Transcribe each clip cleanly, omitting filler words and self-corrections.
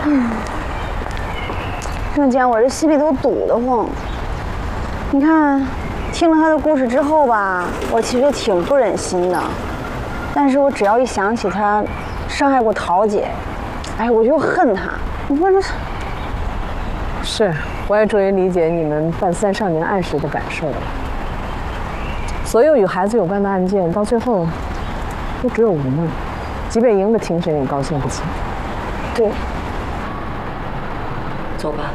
郑坚，我这心里都堵得慌。你看，听了他的故事之后吧，我其实挺不忍心的。但是我只要一想起他伤害过桃姐，哎，我就恨他。你说这是，我也终于理解你们办3少年案时的感受了。所有与孩子有关的案件，到最后都只有无奈，即便赢了庭审也高兴不起。 对， 走吧。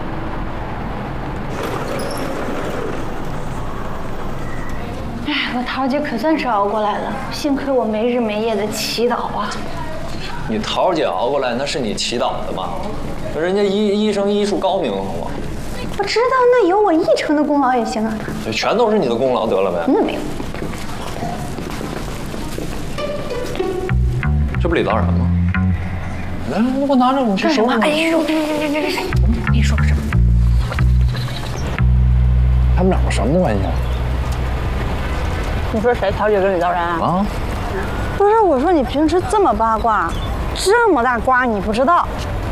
哎，我桃姐可算是熬过来了，幸亏我没日没夜的祈祷啊。 你桃姐熬过来，那是你祈祷的吗？人家医生医术高明，好吗？ 我知道，那有我1成的功劳也行啊。 就全都是你的功劳得了呗。 那没有。 这不李道然吗？来，你给我拿着，你去收拾。 哎呦，别说什么。 他们两个什么关系啊？ 你说谁？桃姐跟李道然啊？ 啊？ 不是，我说你平时这么八卦，这么大瓜你不知道？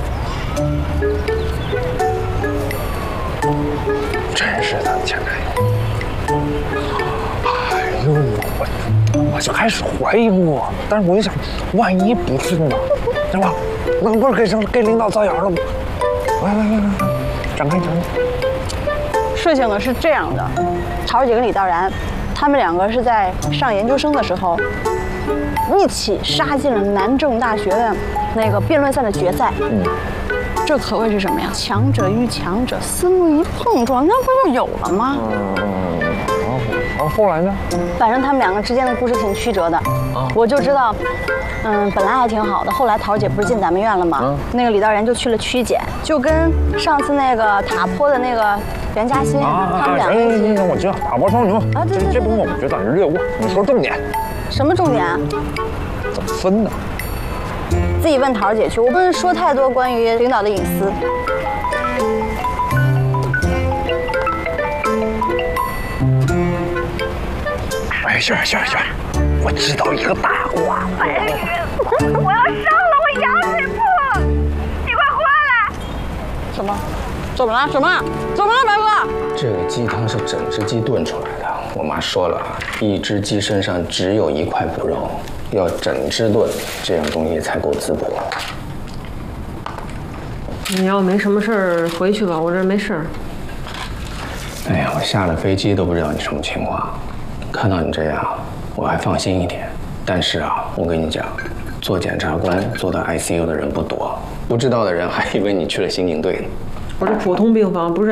真是他前男友。哎呦，我就开始怀疑过，但是我一想，万一不是呢，对吧？那不是给领导造谣了吗？来，展开。 事情呢是这样的，桃姐跟李道然，他们2个是在上研究生的时候，一起杀进了南郑大学的那个辩论赛的决赛。这可谓是什么呀？强者与强者思路一碰撞，那不就有了吗？ 然后后来呢？ 反正他们2个之间的故事挺曲折的。我就知道，本来还挺好的，后来桃姐不是进咱们院了吗？那个李道然就去了曲检，就跟上次那个塔坡的那个袁嘉欣，他们2个一起。 行，我知道塔坡双牛啊，这部分我们就暂时略过。你说重点。 什么重点啊？ 怎么分呢？ 自己问桃姐去，我不能说太多关于领导的隐私。 哎，轩儿，我知道一个大瓜。 我要上了，我羊水破，你快回来！什么？怎么了？白哥？ 这个鸡汤是整只鸡炖出来的。我妈说了，一只鸡身上只有1块补肉，要整只炖，这样东西才够滋补。 你要没什么事儿回去吧，我这儿没事儿。 哎呀，我下了飞机都不知道你什么情况，看到你这样，我还放心一点。但是啊，我跟你讲，做检察官做到 ICU 的人不多，不知道的人还以为你去了刑警队呢。 我这普通病房不是